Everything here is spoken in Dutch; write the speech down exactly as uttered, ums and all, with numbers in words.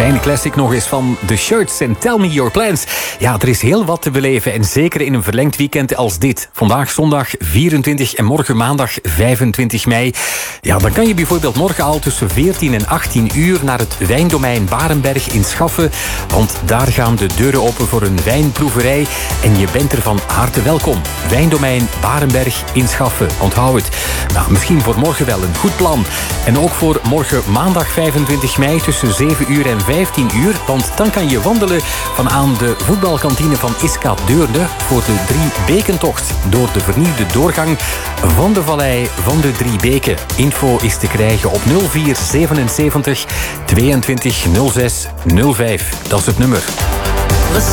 Fijne classic nog eens van The Shirts en Tell Me Your Plans. Ja, er is heel wat te beleven en zeker in een verlengd weekend als dit. Vandaag zondag vierentwintig en morgen maandag vijfentwintig mei. Ja, dan kan je bijvoorbeeld morgen al tussen veertien en achttien uur naar het wijndomein Barenberg in Schaffen. Want daar gaan de deuren open voor een wijnproeverij en je bent er van harte welkom. Wijndomein Barenberg in Schaffen, onthoud het. Nou, misschien voor morgen wel een goed plan. En ook voor morgen maandag vijfentwintig mei tussen zeven uur en vijftien uur. Want dan kan je wandelen van aan de voetbalkantine van Isca Deurne voor de Drie Bekentocht. Door de vernieuwde doorgang van de Vallei van de Drie Beken. Info is te krijgen op nul vier zevenenzeventig tweeëntwintig nul zes nul vijf. Dat is het nummer. The